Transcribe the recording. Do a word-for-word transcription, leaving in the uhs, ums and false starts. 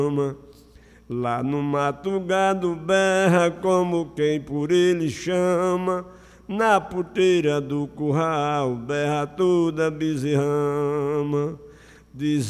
Lá no mato o gado berra como quem por ele chama, na puteira do curral berra toda bezerrama. Diz